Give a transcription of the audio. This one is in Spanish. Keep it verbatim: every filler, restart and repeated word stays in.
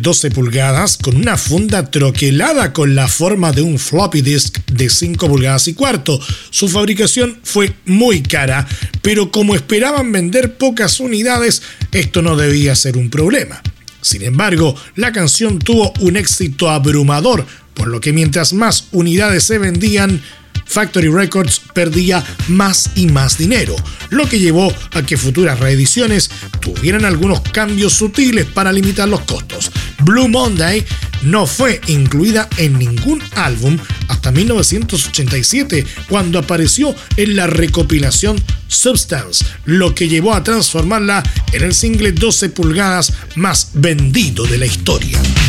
doce pulgadas con una funda troquelada con la forma de un floppy disk de cinco pulgadas y cuarto. Su fabricación fue muy cara, pero como esperaban vender pocas unidades, esto no debía ser un problema. Sin embargo, la canción tuvo un éxito abrumador, por lo que mientras más unidades se vendían, Factory Records perdía más y más dinero, lo que llevó a que futuras reediciones tuvieran algunos cambios sutiles para limitar los costos. Blue Monday no fue incluida en ningún álbum hasta mil novecientos ochenta y siete, cuando apareció en la recopilación Substance, lo que llevó a transformarla en el single doce pulgadas más vendido de la historia.